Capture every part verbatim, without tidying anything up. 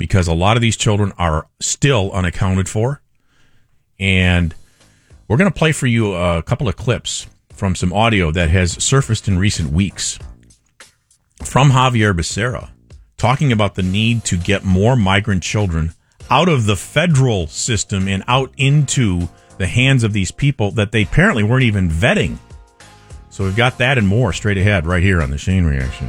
because a lot of these children are still unaccounted for. And we're going to play for you a couple of clips from some audio that has surfaced in recent weeks from Xavier Becerra, talking about the need to get more migrant children out of the federal system and out into the hands of these people that they apparently weren't even vetting. So we've got that and more straight ahead right here on the Shane Reaction.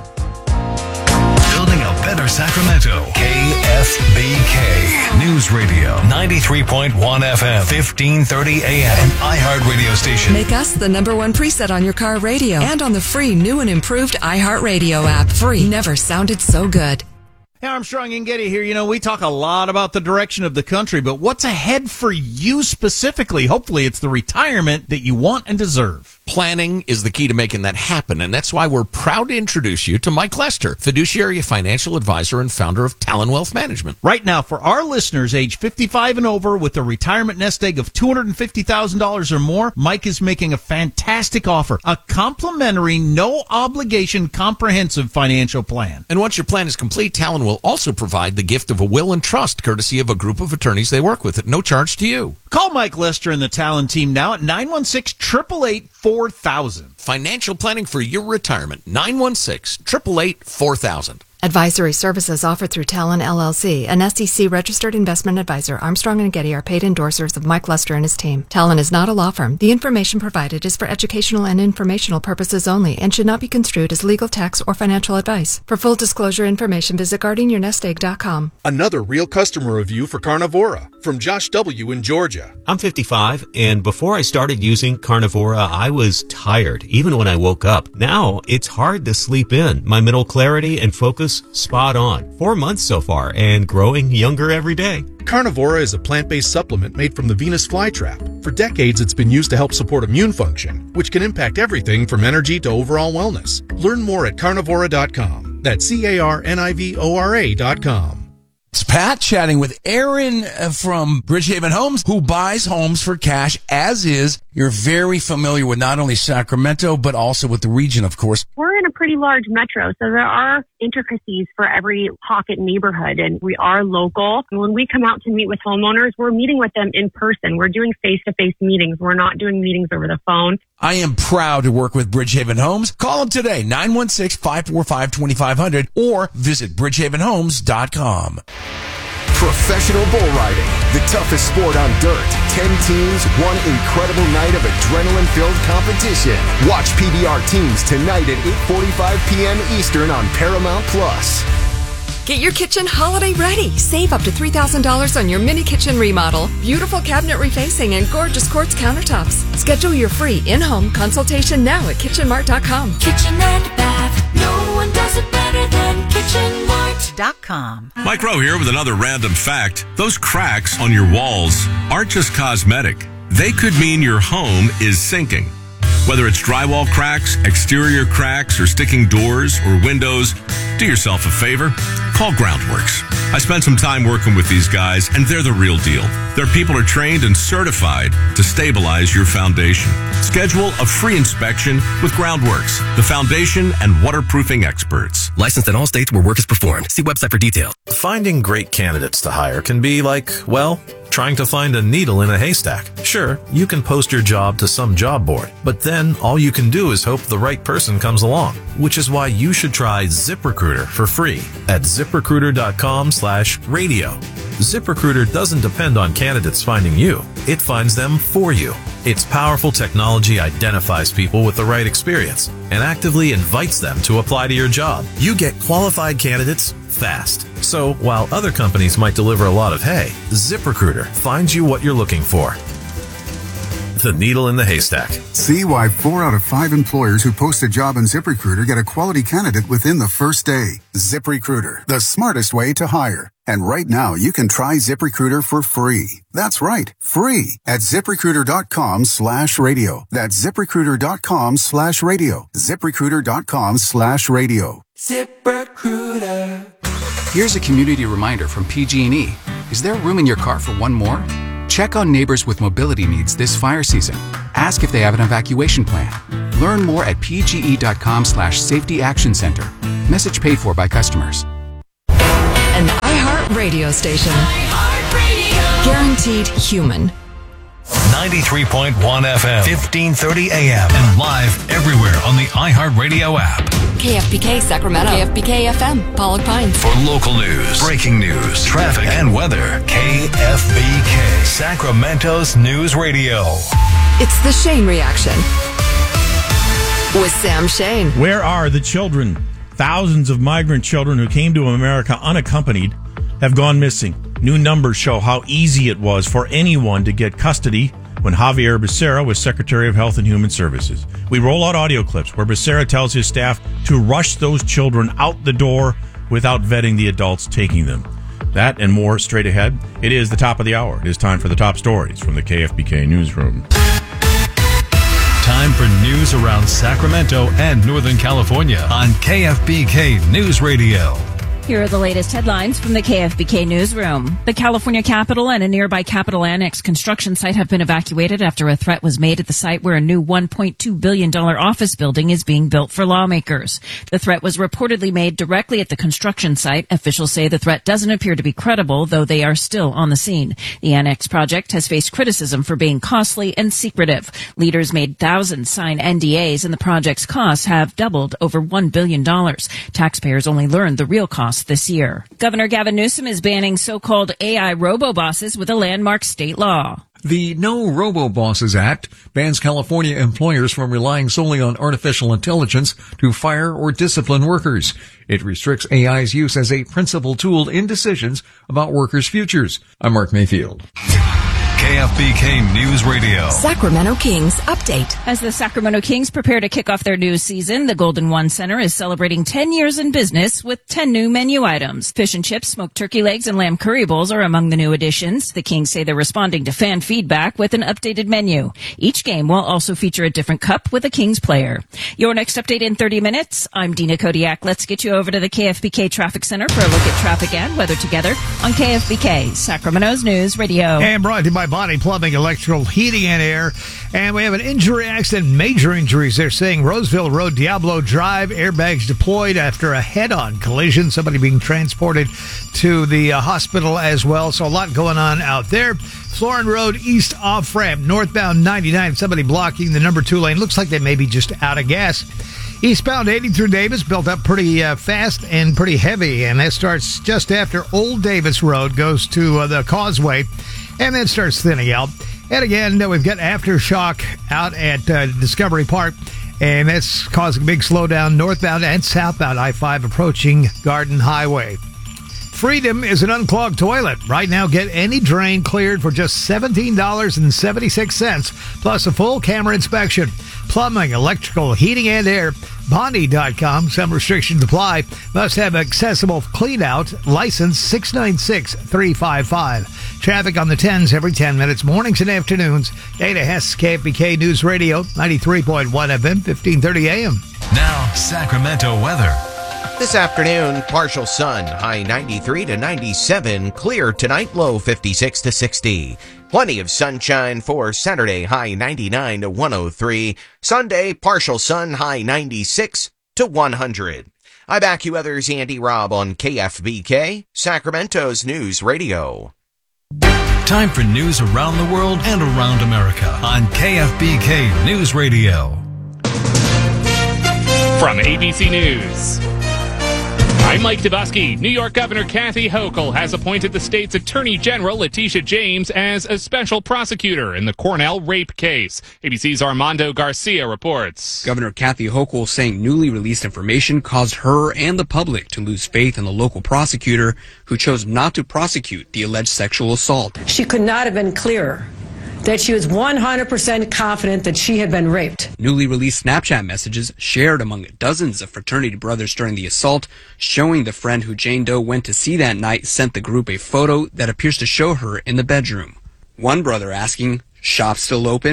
Building a better Sacramento. K F B K News Radio ninety-three point one F M, fifteen thirty A M, an iHeart radio station. Make us the number one preset on your car radio and on the free new and improved iHeartRadio app. Free never sounded so good. Hey, Armstrong and Getty here. You know, we talk a lot about the direction of the country, but what's ahead for you specifically? Hopefully it's the retirement that you want and deserve. Planning is the key to making that happen, and that's why we're proud to introduce you to Mike Lester, fiduciary financial advisor and founder of Talon Wealth Management. Right now, for our listeners age fifty-five and over with a retirement nest egg of two hundred fifty thousand dollars or more, Mike is making a fantastic offer, a complimentary, no-obligation, comprehensive financial plan. And once your plan is complete, Talon will also provide the gift of a will and trust, courtesy of a group of attorneys they work with at no charge to you. Call Mike Lester and the Talon team now at nine one six, eight eight eight, four thousand. Financial planning for your retirement, nine one six, eight eight eight, four thousand. Advisory services offered through Talon L L C, an S E C-registered investment advisor. Armstrong and Getty are paid endorsers of Mike Lester and his team. Talon is not a law firm. The information provided is for educational and informational purposes only and should not be construed as legal, tax, or financial advice. For full disclosure information, visit guarding your nest egg dot com. Another real customer review for Carnivora from Josh W. in Georgia. I'm fifty-five, and before I started using Carnivora, I was tired, even when I woke up. Now, it's hard to sleep in. My mental clarity and focus spot on. Four months so far and growing younger every day. Carnivora is a plant-based supplement made from the Venus flytrap. For decades, it's been used to help support immune function, which can impact everything from energy to overall wellness. Learn more at carnivora dot com. That's C A R N I V O R A dot com. It's Pat chatting with Aaron from Bridgehaven Homes, who buys homes for cash as is. You're very familiar with not only Sacramento, but also with the region, of course. We're in a pretty large metro, so there are intricacies for every pocket neighborhood, and we are local. And when we come out to meet with homeowners, we're meeting with them in person. We're doing face-to-face meetings. We're not doing meetings over the phone. I am proud to work with Bridgehaven Homes. Call them today, nine one six, five four five, two five zero zero, or visit bridgehaven homes dot com. Professional bull riding, the toughest sport on dirt. Ten teams, one incredible night of adrenaline-filled competition. Watch P B R Teams tonight at eight forty-five p.m. Eastern on Paramount Plus. Get your kitchen holiday ready. Save up to three thousand dollars on your mini kitchen remodel, beautiful cabinet refacing, and gorgeous quartz countertops. Schedule your free in-home consultation now at kitchen mart dot com. Kitchen and bath, no one does it better than kitchen mart dot com. Mike Rowe here with another random fact. Those cracks on your walls aren't just cosmetic. They could mean your home is sinking. Whether it's drywall cracks, exterior cracks, or sticking doors or windows, do yourself a favor. Call Groundworks. I spent some time working with these guys, and they're the real deal. Their people are trained and certified to stabilize your foundation. Schedule a free inspection with Groundworks, the foundation and waterproofing experts. Licensed in all states where work is performed. See website for details. Finding great candidates to hire can be like, well, trying to find a needle in a haystack. Sure, you can post your job to some job board, but then all you can do is hope the right person comes along, which is why you should try ZipRecruiter for free at zip recruiter dot com slash radio. ZipRecruiter doesn't depend on candidates finding you. It finds them for you. Its powerful technology identifies people with the right experience and actively invites them to apply to your job. You get qualified candidates fast. So while other companies might deliver a lot of hay, ZipRecruiter finds you what you're looking for. The needle in the haystack. See why four out of five employers who post a job on ZipRecruiter get a quality candidate within the first day. ZipRecruiter, the smartest way to hire. And right now, you can try ZipRecruiter for free. That's right, free at ziprecruiter dot com slash radio. That's ziprecruiter dot com slash radio. ziprecruiter dot com slash radio. ZipRecruiter. Here's a community reminder from P G and E. Is there room in your car for one more? Check on neighbors with mobility needs this fire season. Ask if they have an evacuation plan. Learn more at p g e dot com slash safety action center. Message paid for by customers. An iHeart iHeart Radio station. Guaranteed human. ninety-three point one F M, fifteen thirty A M, and live everywhere on the iHeartRadio app. K F B K Sacramento. K F B K F M, Pollock Pines. For local news, breaking news, traffic, and weather, K F B K, Sacramento's News Radio. It's the Shane Reaction with Sam Shane. Where are the children? Thousands of migrant children who came to America unaccompanied have gone missing. New numbers show how easy it was for anyone to get custody when Javier Becerra was Secretary of Health and Human Services. We roll out audio clips where Becerra tells his staff to rush those children out the door without vetting the adults taking them. That and more straight ahead. It is the top of the hour. It is time for the top stories from the K F B K newsroom. Time for news around Sacramento and Northern California on K F B K News Radio. Here are the latest headlines from the K F B K newsroom. The California Capitol and a nearby Capitol Annex construction site have been evacuated after a threat was made at the site where a new one point two billion dollars office building is being built for lawmakers. The threat was reportedly made directly at the construction site. Officials say the threat doesn't appear to be credible, though they are still on the scene. The Annex project has faced criticism for being costly and secretive. Leaders made thousands sign N D As, and the project's costs have doubled over one billion dollars. Taxpayers only learned the real cost this year. Governor Gavin Newsom is banning so-called A I robo-bosses with a landmark state law. The No Robo-Bosses Act bans California employers from relying solely on artificial intelligence to fire or discipline workers. It restricts A I's use as a principal tool in decisions about workers' futures. I'm Mark Mayfield. K F B K News Radio. Sacramento Kings update. As the Sacramento Kings prepare to kick off their new season, the Golden One Center is celebrating ten years in business with ten new menu items. Fish and chips, smoked turkey legs, and lamb curry bowls are among the new additions. The Kings say they're responding to fan feedback with an updated menu. Each game will also feature a different cup with a Kings player. Your next update in thirty minutes. I'm Dina Kodiak. Let's get you over to the K F B K Traffic Center for a look at traffic and weather together on K F B K, Sacramento's News Radio. And brought to you by Body Plumbing, Electrical, Heating, and Air. And we have an injury accident, major injuries. They're saying Roseville Road, Diablo Drive, airbags deployed after a head-on collision. Somebody being transported to the uh, hospital as well. So a lot going on out there. Florin Road, east off-ramp, northbound ninety-nine. Somebody blocking the number two lane. Looks like they may be just out of gas. Eastbound eighty through Davis, built up pretty uh, fast and pretty heavy. And that starts just after Old Davis Road, goes to uh, the Causeway, and then starts thinning out. And again, uh, we've got Aftershock out at uh, Discovery Park, and that's causing a big slowdown northbound and southbound I five approaching Garden Highway. Freedom is an unclogged toilet. Right now, get any drain cleared for just seventeen dollars and seventy-six cents, plus a full camera inspection. Plumbing, electrical, heating, and air. Bondi dot com. Some restrictions apply. Must have accessible clean-out. License six nine six three five five. Traffic on the tens every ten minutes, mornings and afternoons. Dana Hess, K F B K News Radio, ninety-three point one F M, fifteen thirty A M. Now, Sacramento weather. This afternoon, partial sun, high ninety-three to ninety-seven. Clear tonight, low fifty-six to sixty. Plenty of sunshine for Saturday, high ninety-nine to one oh three. Sunday, partial sun, high ninety-six to one hundred. I'm AccuWeather's Andy Robb on K F B K, Sacramento's News Radio. Time for news around the world and around America on K F B K News Radio. From A B C News, I'm Mike Dubusky. New York Governor Kathy Hochul has appointed the state's Attorney General, Letitia James, as a special prosecutor in the Cornell rape case. A B C's Armando Garcia reports. Governor Kathy Hochul saying newly released information caused her and the public to lose faith in the local prosecutor who chose not to prosecute the alleged sexual assault. She could not have been clearer that she was one hundred percent confident that she had been raped. Newly released Snapchat messages shared among dozens of fraternity brothers during the assault, showing the friend who Jane Doe went to see that night sent the group a photo that appears to show her in the bedroom. One brother asking, "Shop still open?"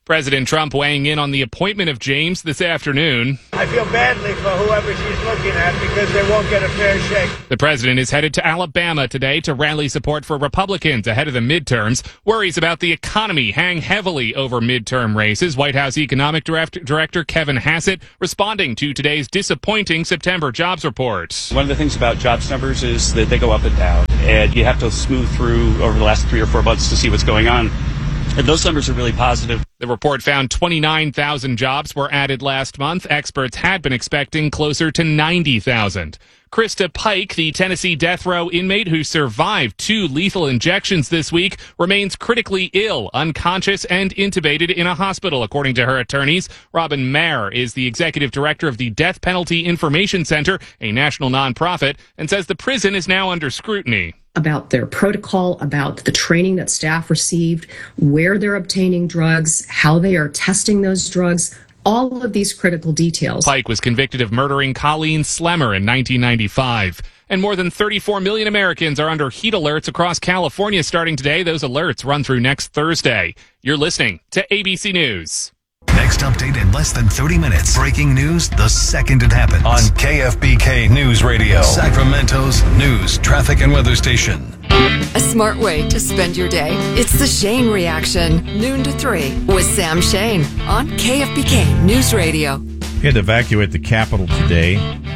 President Trump weighing in on the appointment of James this afternoon. I feel badly for whoever she's looking at because they won't get a fair shake. The president is headed to Alabama today to rally support for Republicans ahead of the midterms. Worries about the economy hang heavily over midterm races. White House Economic Direct- Director Kevin Hassett responding to today's disappointing September jobs report. One of the things about jobs numbers is that they go up and down, and you have to smooth through over the last three or four months to see what's going on. And those numbers are really positive. The report found twenty-nine thousand jobs were added last month. Experts had been expecting closer to ninety thousand. Krista Pike, the Tennessee death row inmate who survived two lethal injections this week, remains critically ill, unconscious, and intubated in a hospital, according to her attorneys. Robin Mayer is the executive director of the Death Penalty Information Center, a national nonprofit, and says the prison is now under scrutiny. About their protocol, about the training that staff received, where they're obtaining drugs, how they are testing those drugs, all of these critical details. Pike was convicted of murdering Colleen Slemmer in nineteen ninety-five. And more than thirty-four million Americans are under heat alerts across California starting today. Those alerts run through next Thursday. You're listening to A B C News. Next update in less than thirty minutes. Breaking news the second it happens. On K F B K News Radio, Sacramento's news, traffic, and weather station. A smart way to spend your day. It's the Shane Reaction, noon to three, with Sam Shane on K F B K News Radio. We had to evacuate the Capitol today.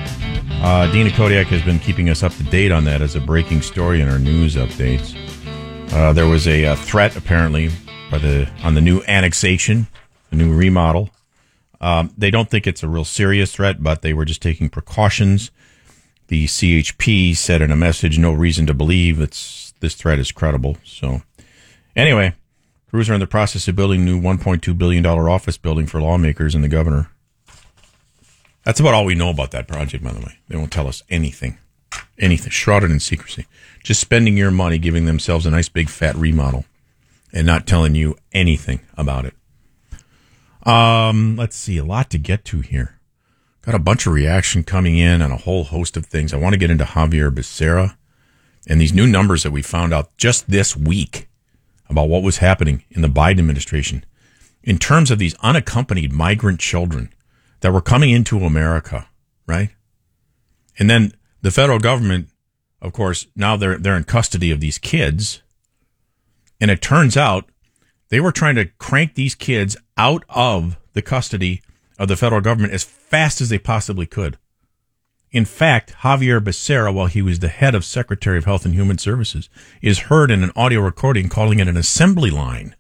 Uh, Dina Kodiak has been keeping us up to date on that as a breaking story in our news updates. Uh, there was a, a threat, apparently, by the on the new annexation, the new remodel. Um, they don't think it's a real serious threat, but they were just taking precautions. The C H P said in a message, no reason to believe it's, this threat is credible. So, anyway, crews are in the process of building a new one point two billion dollars office building for lawmakers and the governor. That's about all we know about that project, by the way. They won't tell us anything. Anything. Shrouded in secrecy. Just spending your money, giving themselves a nice big fat remodel, and not telling you anything about it. Um, let's see. A lot to get to here. Got a bunch of reaction coming in on a whole host of things. I want to get into Javier Becerra and these new numbers that we found out just this week about what was happening in the Biden administration in terms of these unaccompanied migrant children that were coming into America, right? And then the federal government, of course, now they're they're in custody of these kids. And it turns out they were trying to crank these kids out of the custody of the federal government as fast as they possibly could. In fact, Javier Becerra, while he was the head of Secretary of Health and Human Services, is heard in an audio recording calling it an assembly line.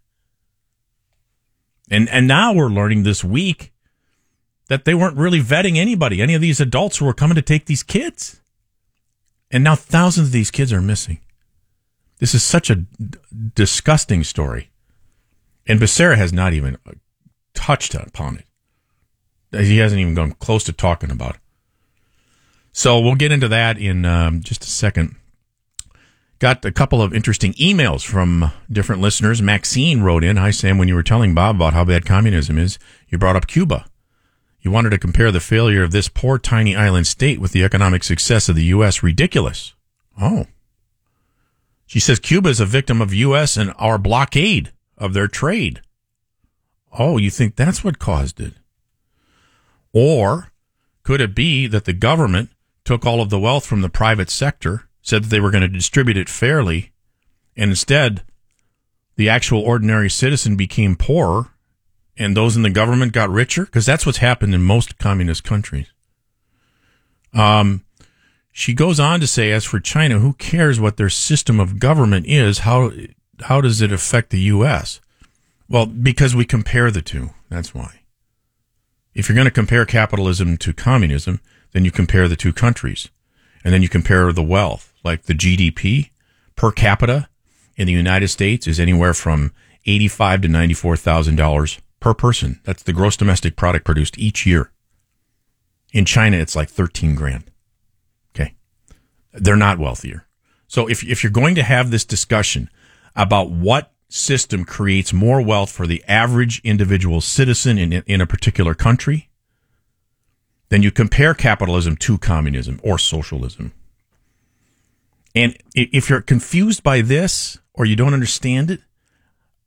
And and now we're learning this week that they weren't really vetting anybody, any of these adults who were coming to take these kids. And now thousands of these kids are missing. This is such a d- disgusting story. And Becerra has not even touched upon it. He hasn't even gone close to talking about it. So we'll get into that in um, just a second. Got a couple of interesting emails from different listeners. Maxine wrote in, hi, Sam, when you were telling Bob about how bad communism is, you brought up Cuba. You wanted to compare the failure of this poor, tiny island state with the economic success of the U S. Ridiculous. Oh. She says Cuba is a victim of U S and our blockade of their trade. Oh, you think that's what caused it? Or could it be that the government took all of the wealth from the private sector, said that they were going to distribute it fairly, and instead the actual ordinary citizen became poorer and those in the government got richer? Because that's what's happened in most communist countries. Um, she goes on to say, as for China, who cares what their system of government is? How how does it affect the U S? Well, because we compare the two. That's why. If you're going to compare capitalism to communism, then you compare the two countries. And then you compare the wealth. Like the G D P per capita in the United States is anywhere from eighty-five thousand to ninety-four thousand dollars per person. That's the gross domestic product produced each year. In China, it's like thirteen grand. Okay. They're not wealthier. So if if you're going to have this discussion about what system creates more wealth for the average individual citizen in in a particular country, then you compare capitalism to communism or socialism. And if you're confused by this or you don't understand it,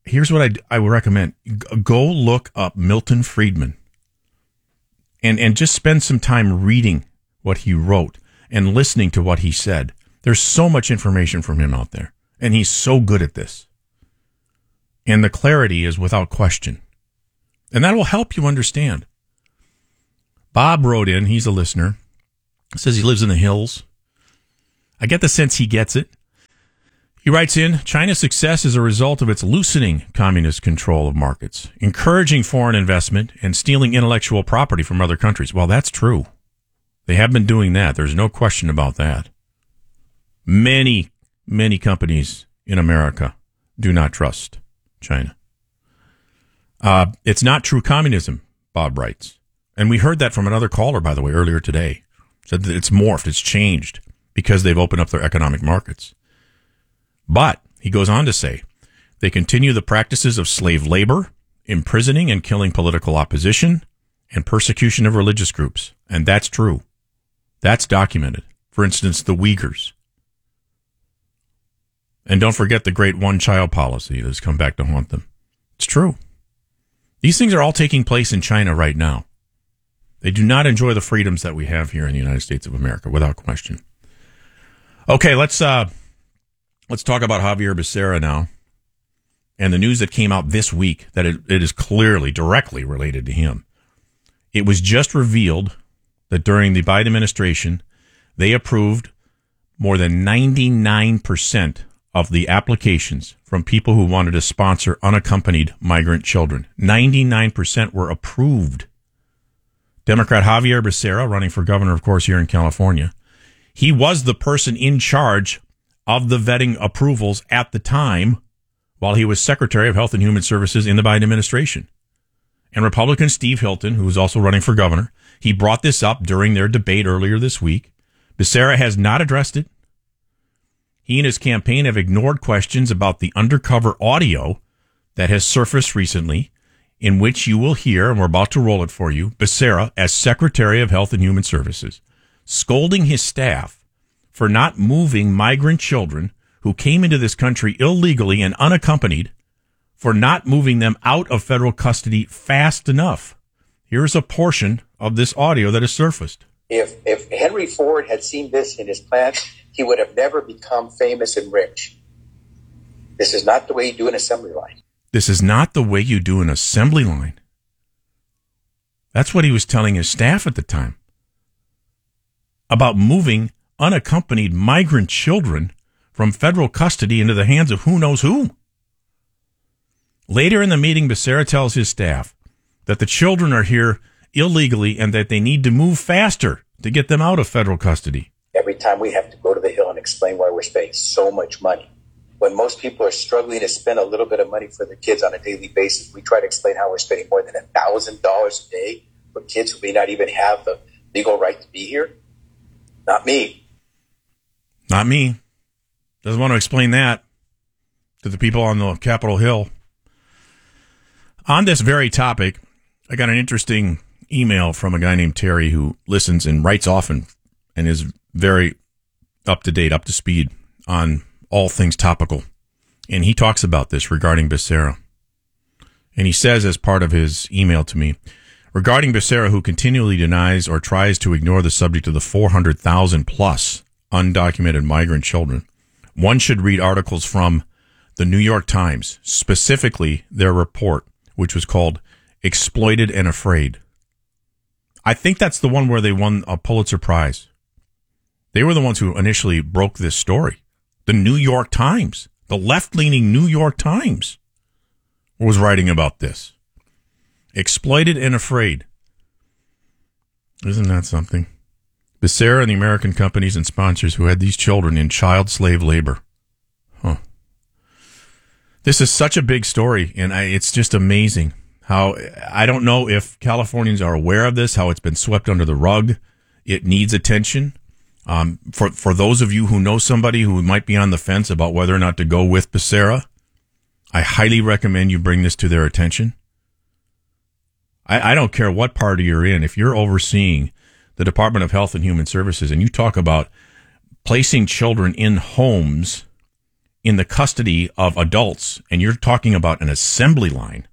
here's what I, I would recommend. Go look up Milton Friedman and, and just spend some time reading what he wrote and listening to what he said. There's so much information from him out there, and he's so good at this. And the clarity is without question. And that will help you understand. Bob wrote in, he's a listener, says he lives in the hills. I get the sense he gets it. He writes in, China's success is a result of its loosening communist control of markets, encouraging foreign investment, and stealing intellectual property from other countries. Well, that's true. They have been doing that. There's no question about that. Many, many companies in America do not trust China. Uh, it's not true communism, Bob writes. And we heard that from another caller, by the way, earlier today. Said that it's morphed, it's changed because they've opened up their economic markets. But, he goes on to say, they continue the practices of slave labor, imprisoning and killing political opposition, and persecution of religious groups. And that's true. That's documented. For instance, the Uyghurs. And don't forget the great one-child policy that has come back to haunt them. It's true. These things are all taking place in China right now. They do not enjoy the freedoms that we have here in the United States of America, without question. Okay, let's... uh. Let's talk about Javier Becerra now and the news that came out this week that it, it is clearly directly related to him. It was just revealed that during the Biden administration, they approved more than ninety-nine percent of the applications from people who wanted to sponsor unaccompanied migrant children. ninety-nine percent were approved. Democrat Javier Becerra, running for governor, of course, here in California, he was the person in charge of the vetting approvals at the time while he was Secretary of Health and Human Services in the Biden administration. And Republican Steve Hilton, who was also running for governor, he brought this up during their debate earlier this week. Becerra has not addressed it. He and his campaign have ignored questions about the undercover audio that has surfaced recently, in which you will hear, and we're about to roll it for you, Becerra, as Secretary of Health and Human Services, scolding his staff for not moving migrant children who came into this country illegally and unaccompanied, for not moving them out of federal custody fast enough. Here's a portion of this audio that has surfaced. If if Henry Ford had seen this in his plans, he would have never become famous and rich. This is not the way you do an assembly line. This is not the way you do an assembly line. That's what he was telling his staff at the time about moving unaccompanied migrant children from federal custody into the hands of who knows who. Later in the meeting, Becerra tells his staff that the children are here illegally and that they need to move faster to get them out of federal custody. Every time we have to go to the Hill and explain why we're spending so much money. When most people are struggling to spend a little bit of money for their kids on a daily basis, we try to explain how we're spending more than one thousand dollars a day for kids who may not even have the legal right to be here. Not me. Not me. Doesn't want to explain that to the people on the Capitol Hill. On this very topic, I got an interesting email from a guy named Terry who listens and writes often and is very up to date, up to speed on all things topical. And he talks about this regarding Becerra. And he says, as part of his email to me, regarding Becerra, who continually denies or tries to ignore the subject of the four hundred thousand plus undocumented migrant children, one should read articles from the New York Times, specifically their report, which was called Exploited and Afraid. I think that's the one where they won a Pulitzer Prize. They were the ones who initially broke this story. The New York Times, the left-leaning New York Times, was writing about this. Exploited and Afraid. Isn't that something? Becerra and the American companies and sponsors who had these children in child slave labor. Huh. This is such a big story, and I, it's just amazing how, I don't know if Californians are aware of this, how it's been swept under the rug. It needs attention. Um, for, for those of you who know somebody who might be on the fence about whether or not to go with Becerra, I highly recommend you bring this to their attention. I, I don't care what party you're in. If you're overseeing the Department of Health and Human Services and you talk about placing children in homes in the custody of adults, and you're talking about an assembly line,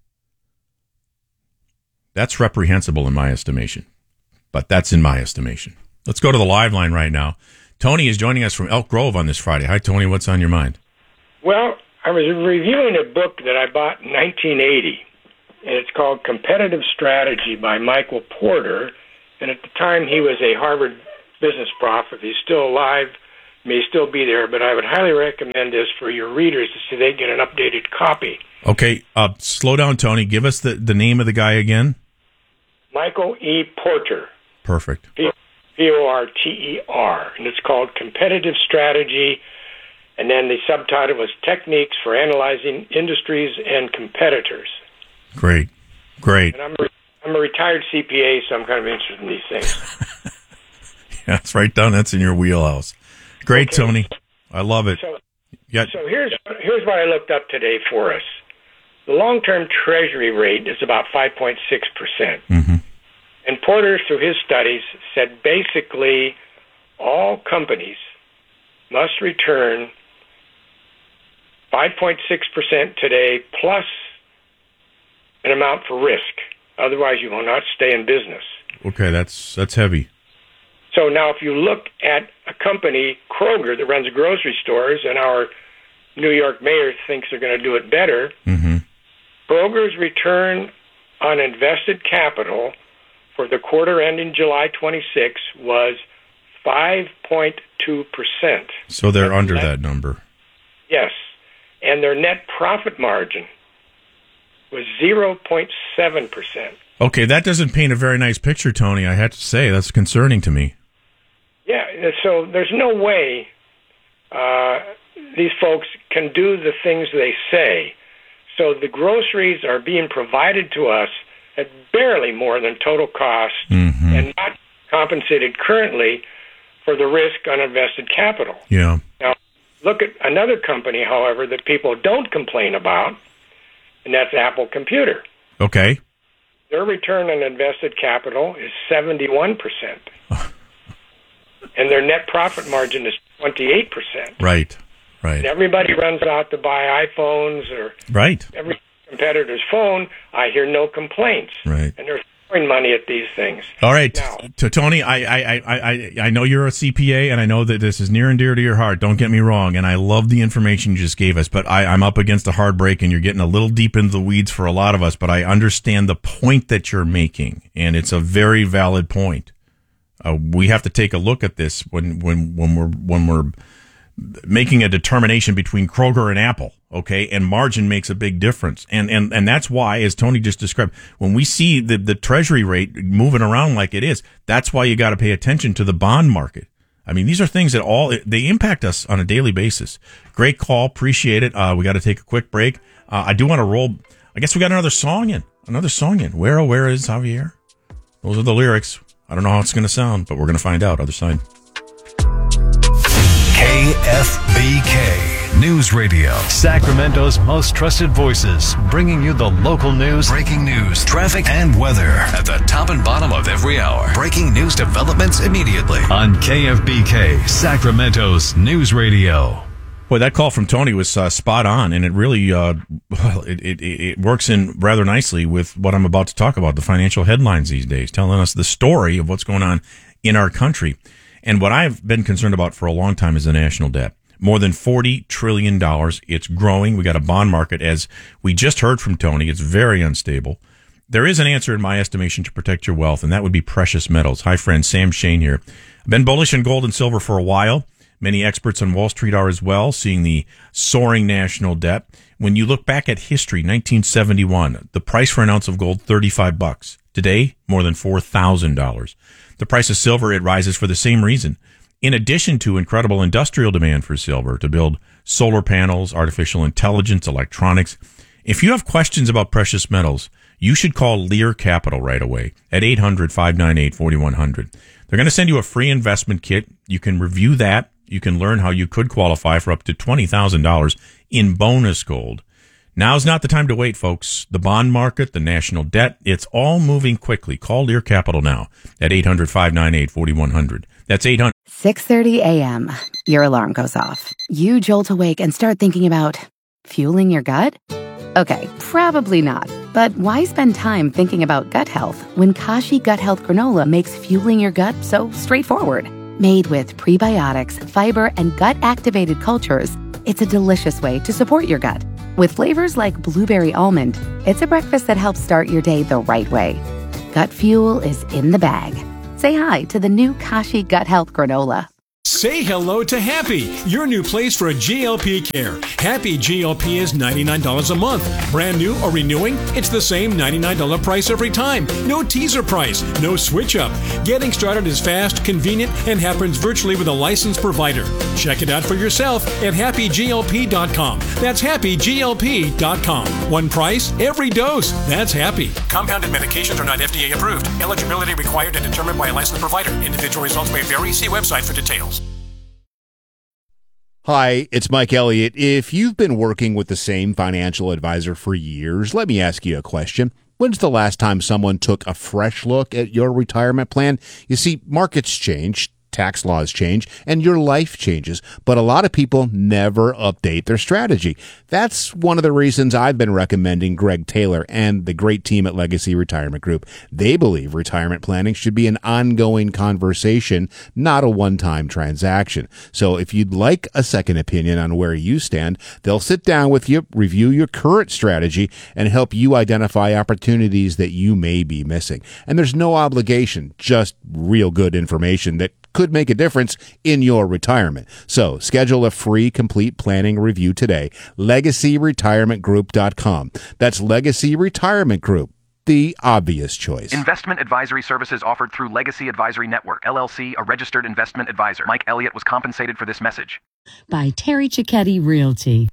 that's reprehensible in my estimation. But that's in my estimation. Let's go to the live line right now. Tony is joining us from Elk Grove on this Friday. Hi, Tony. What's on your mind? Well, I was reviewing a book that I bought in nineteen eighty, and it's called Competitive Strategy by Michael Porter. And at the time, he was a Harvard business prof. If he's still alive, may still be there, but I would highly recommend this for your readers to see they get an updated copy. Okay, uh, slow down, Tony. Give us the, the name of the guy again. Michael E. Porter. Perfect. P O R T E R, and it's called Competitive Strategy, and then the subtitle was Techniques for Analyzing Industries and Competitors. Great, great. And I'm, re- I'm a retired C P A, so I'm kind of interested in these things. Yeah, that's right down. That's in your wheelhouse. Great, okay. Tony. I love it. So, yeah. so here's here's what I looked up today for us. The long-term Treasury rate is about five point six percent. Mm-hmm. And Porter, through his studies, said basically all companies must return five point six percent today plus an amount for risk. Otherwise, you will not stay in business. Okay, that's that's heavy. So now if you look at a company, Kroger, that runs grocery stores, and our New York mayor thinks they're going to do it better, mm-hmm. Kroger's return on invested capital for the quarter ending July twenty-sixth was five point two percent. So they're That's under net, that number. Yes. And their net profit margin was zero point seven percent. Okay, that doesn't paint a very nice picture, Tony. I have to say, that's concerning to me. Yeah, so there's no way uh, these folks can do the things they say. So the groceries are being provided to us at barely more than total cost, mm-hmm. and not compensated currently for the risk on invested capital. Yeah. Now, look at another company, however, that people don't complain about, and that's Apple Computer. Okay. Their return on invested capital is seventy-one percent. And their net profit margin is twenty-eight percent. Right, right. And everybody runs out to buy iPhones or right. every competitor's phone. I hear no complaints. Right. And they're throwing money at these things. All right. Now, to Tony, I, I, I, I, I know you're a C P A, and I know that this is near and dear to your heart. Don't get me wrong. And I love the information you just gave us, but I, I'm up against a hard break, and you're getting a little deep into the weeds for a lot of us, but I understand the point that you're making, and it's a very valid point. Uh, we have to take a look at this when, when, when we're, when we're making a determination between Kroger and Apple. Okay. And margin makes a big difference. And, and, and that's why, as Tony just described, when we see the, the treasury rate moving around like it is, that's why you got to pay attention to the bond market. I mean, these are things that all, they impact us on a daily basis. Great call. Appreciate it. Uh, we got to take a quick break. Uh, I do want to roll. I guess we got another song in, another song in. Where, oh, where is Javier? Those are the lyrics. I don't know how it's going to sound, but we're going to find out. Other side. K F B K News Radio. Sacramento's most trusted voices, bringing you the local news, breaking news, traffic, and weather at the top and bottom of every hour. Breaking news developments immediately on K F B K, Sacramento's News Radio. Boy, that call from Tony was uh, spot on, and it really uh, well, it, it, it works in rather nicely with what I'm about to talk about, the financial headlines these days, telling us the story of what's going on in our country. And what I've been concerned about for a long time is the national debt. More than forty trillion dollars. It's growing. We got a bond market, as we just heard from Tony. It's very unstable. There is an answer, in my estimation, to protect your wealth, and that would be precious metals. Hi, friend. Sam Shane here. I've been bullish on gold and silver for a while. Many experts on Wall Street are as well, seeing the soaring national debt. When you look back at history, nineteen seventy-one, the price for an ounce of gold, thirty-five bucks. Today, more than four thousand dollars. The price of silver, it rises for the same reason. In addition to incredible industrial demand for silver to build solar panels, artificial intelligence, electronics. If you have questions about precious metals, you should call Lear Capital right away at eight hundred, five nine eight, four one zero zero. They're going to send you a free investment kit. You can review that. You can learn how you could qualify for up to twenty thousand dollars in bonus gold. Now's not the time to wait, folks. The bond market, the national debt, it's all moving quickly. Call Lear Capital now at eight hundred, five nine eight, four one zero zero. That's eight hundred. six thirty a.m. Your alarm goes off. You jolt awake and start thinking about fueling your gut? Okay, probably not. But why spend time thinking about gut health when Kashi Gut Health Granola makes fueling your gut so straightforward? Made with prebiotics, fiber, and gut-activated cultures, it's a delicious way to support your gut. With flavors like blueberry almond, it's a breakfast that helps start your day the right way. Gut fuel is in the bag. Say hi to the new Kashi Gut Health Granola. Say hello to Happy, your new place for G L P care. Happy G L P is ninety-nine dollars a month. Brand new or renewing, it's the same ninety-nine dollars price every time. No teaser price, no switch up. Getting started is fast, convenient, and happens virtually with a licensed provider. Check it out for yourself at happy G L P dot com. That's happy G L P dot com. One price, every dose. That's Happy. Compounded medications are not F D A approved. Eligibility required and determined by a licensed provider. Individual results may vary. See website for details. Hi, it's Mike Elliott. If you've been working with the same financial advisor for years, let me ask you a question. When's the last time someone took a fresh look at your retirement plan? You see, markets change, tax laws change, and your life changes, but a lot of people never update their strategy. That's one of the reasons I've been recommending Greg Taylor and the great team at Legacy Retirement Group. They believe retirement planning should be an ongoing conversation, not a one-time transaction. So if you'd like a second opinion on where you stand, they'll sit down with you, review your current strategy, and help you identify opportunities that you may be missing. And there's no obligation, just real good information that could make a difference in your retirement. So schedule a free complete planning review today. legacy retirement group dot com. That's Legacy Retirement Group, the obvious choice. Investment advisory services offered through Legacy Advisory Network, L L C, a registered investment advisor. Mike Elliott was compensated for this message. By Terry Cicchetti Realty.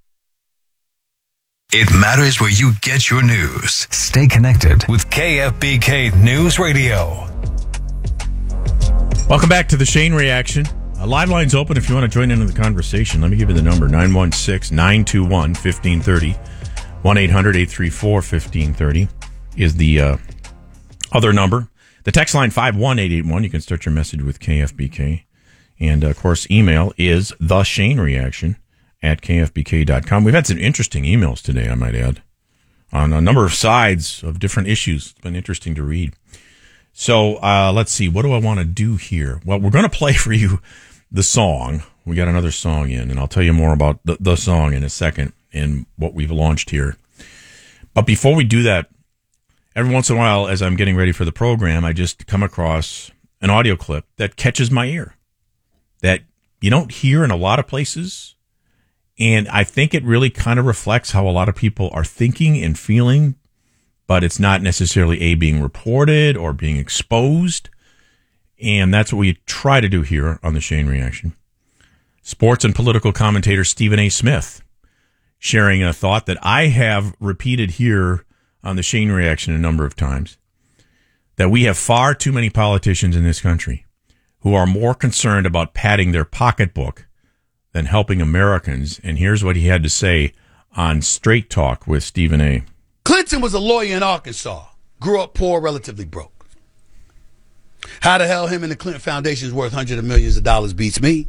It matters where you get your news. Stay connected with K F B K News Radio. Welcome back to the Shane Reaction. Uh, live line's open if you want to join into the conversation. Let me give you the number, nine one six, nine two one, one five three zero. one eight hundred, eight three four, one five three zero is the uh, other number. The text line, five one eight eight one. You can start your message with K F B K. And, uh, of course, email is the Shane Reaction at K F B K dot com. We've had some interesting emails today, I might add, on a number of sides of different issues. It's been interesting to read. So uh, let's see. What do I want to do here? Well, we're going to play for you the song. We got another song in, and I'll tell you more about the, the song in a second and what we've launched here. But before we do that, every once in a while, as I'm getting ready for the program, I just come across an audio clip that catches my ear that you don't hear in a lot of places. And I think it really kind of reflects how a lot of people are thinking and feeling, but it's not necessarily A, being reported or being exposed. And that's what we try to do here on the Shane Reaction. Sports and political commentator Stephen A. Smith sharing a thought that I have repeated here on the Shane Reaction a number of times, that we have far too many politicians in this country who are more concerned about padding their pocketbook than helping Americans. And here's what he had to say on Straight Talk with Stephen A. Clinton was a lawyer in Arkansas, grew up poor, relatively broke. How the hell him and the Clinton Foundation is worth hundreds of millions of dollars beats me.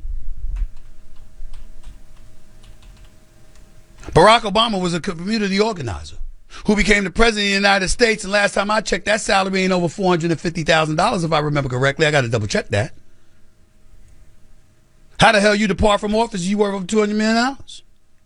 Barack Obama was a community organizer who became the president of the United States, and last time I checked, that salary ain't over four hundred fifty thousand dollars, if I remember correctly. I got to double check that. How the hell you depart from office, you worth over two hundred million dollars?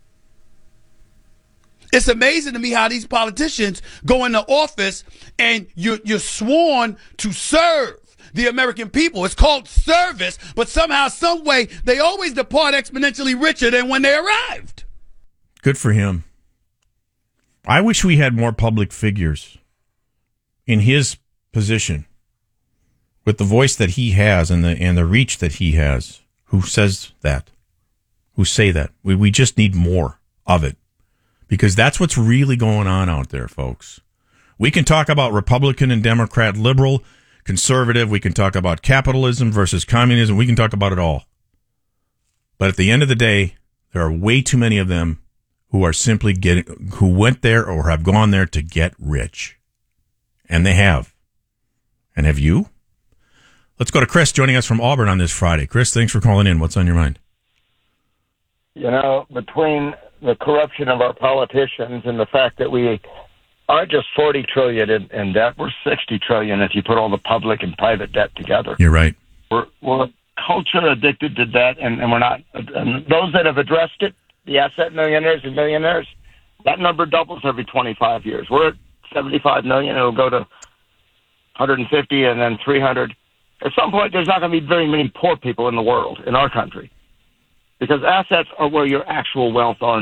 It's amazing to me how these politicians go into office and you're, you're sworn to serve the American people. It's called service, but somehow, some way, they always depart exponentially richer than when they arrived. Good for him. I wish we had more public figures in his position with the voice that he has and the and the reach that he has, who says that, who say that. We we just need more of it, because that's what's really going on out there, folks. We can talk about Republican and Democrat, liberal, conservative. We can talk about capitalism versus communism. We can talk about it all. But at the end of the day, there are way too many of them who are simply getting, who went there or have gone there to get rich. And they have. And have you? Let's go to Chris joining us from Auburn on this Friday. Chris, thanks for calling in. What's on your mind? You know, between the corruption of our politicians and the fact that we aren't just forty trillion dollars in, in debt, we're sixty trillion dollars if you put all the public and private debt together. You're right. We're, we're culture addicted to debt, and, and we're not. And those that have addressed it, the asset millionaires and millionaires, that number doubles every twenty-five years. We're at seventy-five million. It'll go to one hundred fifty and then three hundred. At some point, there's not going to be very many poor people in the world, in our country, because assets are where your actual wealth are.